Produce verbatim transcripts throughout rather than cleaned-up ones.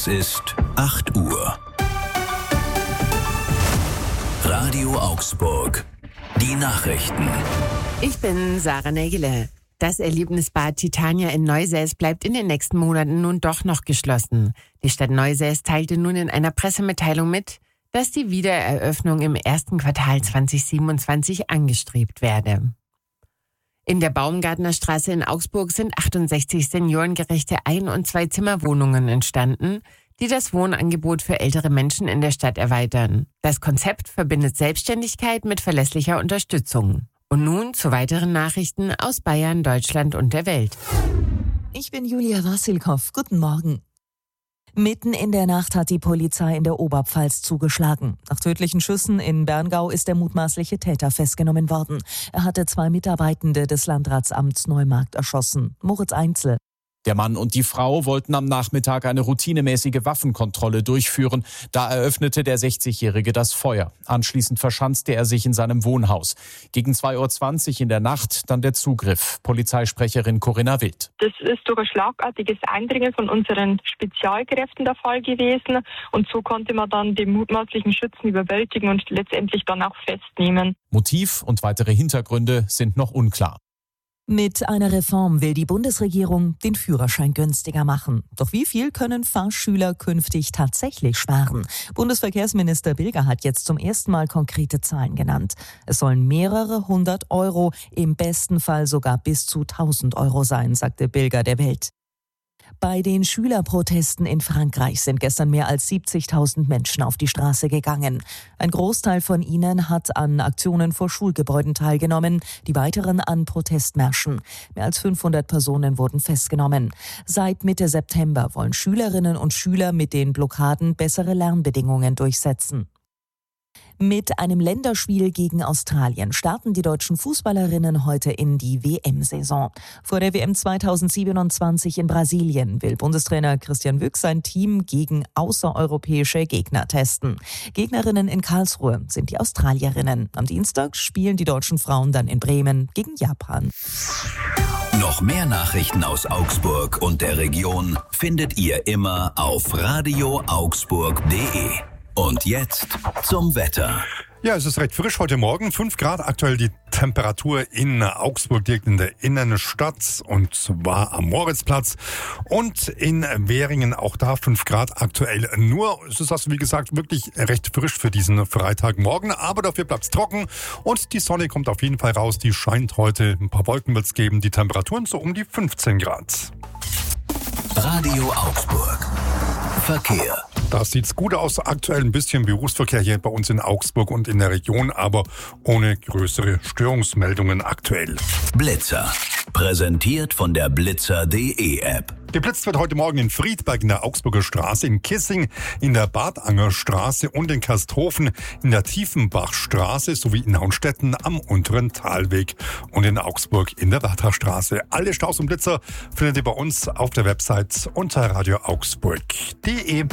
Es ist acht Uhr. Radio Augsburg. Die Nachrichten. Ich bin Sarah Nägele. Das Erlebnisbad Titania in Neusäß bleibt in den nächsten Monaten nun doch noch geschlossen. Die Stadt Neusäß teilte nun in einer Pressemitteilung mit, dass die Wiedereröffnung im ersten Quartal zwanzig siebenundzwanzig angestrebt werde. In der Baumgartner Straße in Augsburg sind achtundsechzig seniorengerechte Ein- und Zwei-Zimmer-Wohnungen entstanden, die das Wohnangebot für ältere Menschen in der Stadt erweitern. Das Konzept verbindet Selbstständigkeit mit verlässlicher Unterstützung. Und nun zu weiteren Nachrichten aus Bayern, Deutschland und der Welt. Ich bin Julia Wassilkow. Guten Morgen. Mitten in der Nacht hat die Polizei in der Oberpfalz zugeschlagen. Nach tödlichen Schüssen in Berngau ist der mutmaßliche Täter festgenommen worden. Er hatte zwei Mitarbeitende des Landratsamts Neumarkt erschossen. Moritz Einzel. Der Mann und die Frau wollten am Nachmittag eine routinemäßige Waffenkontrolle durchführen. Da eröffnete der sechzigjährige das Feuer. Anschließend verschanzte er sich in seinem Wohnhaus. Gegen zwei Uhr zwanzig in der Nacht dann der Zugriff. Polizeisprecherin Corinna Wild. Das ist durch ein schlagartiges Eindringen von unseren Spezialkräften der Fall gewesen. Und so konnte man dann den mutmaßlichen Schützen überwältigen und letztendlich dann auch festnehmen. Motiv und weitere Hintergründe sind noch unklar. Mit einer Reform will die Bundesregierung den Führerschein günstiger machen. Doch wie viel können Fahrschüler künftig tatsächlich sparen? Bundesverkehrsminister Bilger hat jetzt zum ersten Mal konkrete Zahlen genannt. Es sollen mehrere hundert Euro, im besten Fall sogar bis zu tausend Euro sein, sagte Bilger der Welt. Bei den Schülerprotesten in Frankreich sind gestern mehr als siebzigtausend Menschen auf die Straße gegangen. Ein Großteil von ihnen hat an Aktionen vor Schulgebäuden teilgenommen, die weiteren an Protestmärschen. Mehr als fünfhundert Personen wurden festgenommen. Seit Mitte September wollen Schülerinnen und Schüler mit den Blockaden bessere Lernbedingungen durchsetzen. Mit einem Länderspiel gegen Australien starten die deutschen Fußballerinnen heute in die W M-Saison. Vor der W M zweitausendsiebenundzwanzig in Brasilien will Bundestrainer Christian Wüchs sein Team gegen außereuropäische Gegner testen. Gegnerinnen in Karlsruhe sind die Australierinnen. Am Dienstag spielen die deutschen Frauen dann in Bremen gegen Japan. Noch mehr Nachrichten aus Augsburg und der Region findet ihr immer auf radio augsburg punkt de. Und jetzt zum Wetter. Ja, es ist recht frisch heute Morgen. fünf Grad aktuell die Temperatur in Augsburg, direkt in der Innenstadt, und zwar am Moritzplatz. Und in Währingen auch da fünf Grad aktuell. Nur, es ist also wie gesagt wirklich recht frisch für diesen Freitagmorgen. Aber dafür bleibt es trocken und die Sonne kommt auf jeden Fall raus. Die scheint heute, ein paar Wolken wird es geben. Die Temperaturen so um die fünfzehn Grad. Radio Augsburg. Verkehr. Da sieht's gut aus. Aktuell ein bisschen Berufsverkehr hier bei uns in Augsburg und in der Region, aber ohne größere Störungsmeldungen aktuell. Blitzer. Präsentiert von der blitzer punkt de App. Geblitzt wird heute Morgen in Friedberg in der Augsburger Straße, in Kissing, in der Badanger Straße und in Kasthofen in der Tiefenbachstraße sowie in Haunstetten am unteren Talweg und in Augsburg in der Wertherstraße. Alle Staus und Blitzer findet ihr bei uns auf der Website unter radio augsburg punkt de.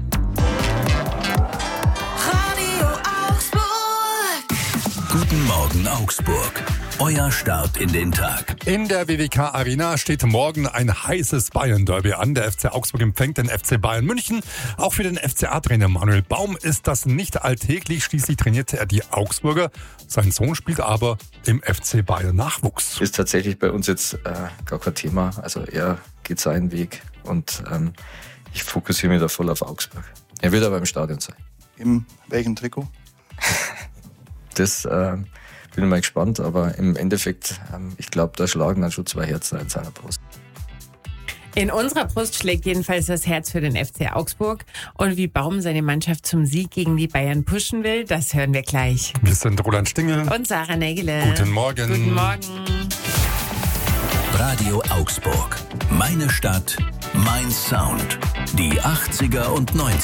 Guten Morgen Augsburg. Euer Start in den Tag. In der W W K Arena steht morgen ein heißes Bayern-Derby an. Der F C Augsburg empfängt den F C Bayern München. Auch für den F C A-Trainer Manuel Baum ist das nicht alltäglich. Schließlich trainierte er die Augsburger. Sein Sohn spielt aber im F C Bayern Nachwuchs. Ist tatsächlich bei uns jetzt äh, gar kein Thema. Also er geht seinen Weg und ähm, ich fokussiere mich da voll auf Augsburg. Er wird aber im Stadion sein. In welchem Trikot? Das äh, bin ich mal gespannt, aber im Endeffekt, ähm, ich glaube, da schlagen dann schon zwei Herzen in seiner Brust. In unserer Brust schlägt jedenfalls das Herz für den F C Augsburg. Und wie Baum seine Mannschaft zum Sieg gegen die Bayern pushen will, das hören wir gleich. Wir sind Roland Stingel und Sarah Nägele. Guten Morgen. Guten Morgen. Radio Augsburg. Meine Stadt, mein Sound. Die achtziger und neunziger.